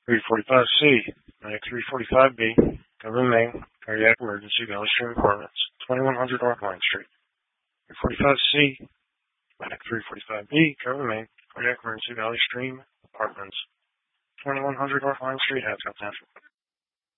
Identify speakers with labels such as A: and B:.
A: 345C, Medic 345B, Government Main, Cardiac Emergency, Valley Stream Apartments, 2100 North Line Street. 345C, Medic 345B, Government Main, Cardiac Emergency, Valley Stream Apartments, 2100 North Line Street, Haskell Township.